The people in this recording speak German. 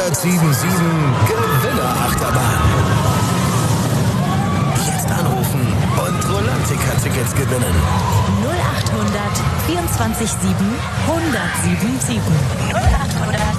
1077 Gewinnerachterbahn. Jetzt anrufen und Rolantica-Tickets gewinnen. 0800 24 7 1077. 0800